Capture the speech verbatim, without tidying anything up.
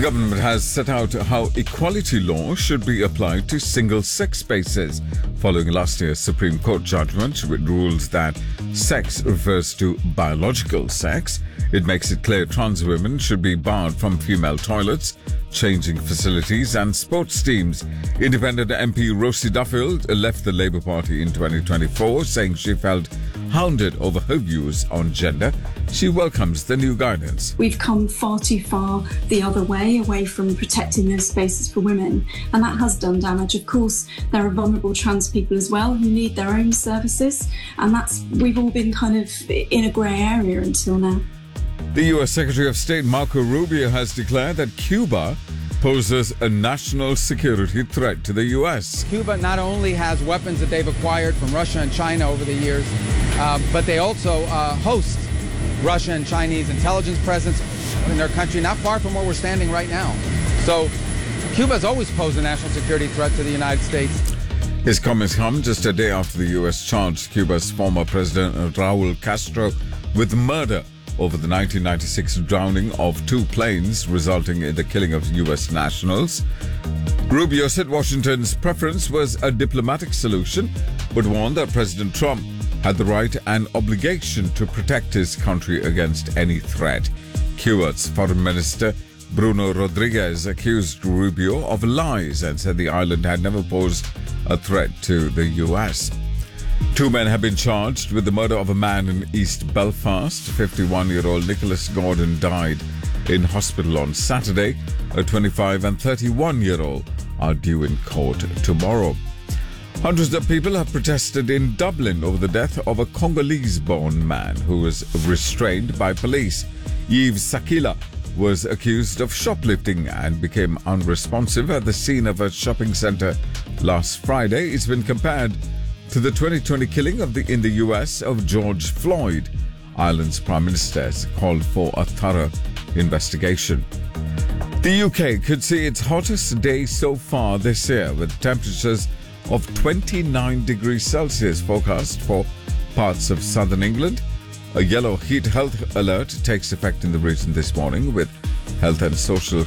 government has set out how equality law should be applied to single-sex spaces following last year's Supreme Court judgment, which ruled that sex refers to biological sex. It makes it clear trans women should be barred from female toilets, changing facilities and sports teams. Independent M P Rosie Duffield left the Labour Party in twenty twenty-four, saying she felt hounded over her views on gender. She welcomes the new guidance. We've come far too far the other way, away from protecting those spaces for women, and that has done damage. Of course, there are vulnerable trans people as well who need their own services, and that's we've all been kind of in a grey area until now. The U S Secretary of State Marco Rubio has declared that Cuba poses a national security threat to the U S. Cuba not only has weapons that they've acquired from Russia and China over the years, uh, but they also uh, host Russia and Chinese intelligence presence in their country, not far from where we're standing right now. So Cuba has always posed a national security threat to the United States. His comments come just a day after the U S charged Cuba's former president Raul Castro with murder over the nineteen ninety-six drowning of two planes, resulting in the killing of U S nationals. Rubio said Washington's preference was a diplomatic solution, but warned that President Trump had the right and obligation to protect his country against any threat. Cuba's foreign minister Bruno Rodriguez accused Rubio of lies and said the island had never posed a threat to the U S. Two men have been charged with the murder of a man in East Belfast. fifty-one-year-old Nicholas Gordon died in hospital on Saturday. A twenty-five and thirty-one-year-old are due in court tomorrow. Hundreds of people have protested in Dublin over the death of a Congolese-born man who was restrained by police. Yves Sakila was accused of shoplifting and became unresponsive at the scene of a shopping centre last Friday. It's been compared to the twenty twenty killing of the, in the U S of George Floyd. Ireland's Prime Minister has called for a thorough investigation. The U K could see its hottest day so far this year, with temperatures of twenty-nine degrees Celsius forecast for parts of southern England. A yellow heat health alert takes effect in the region this morning, with health and social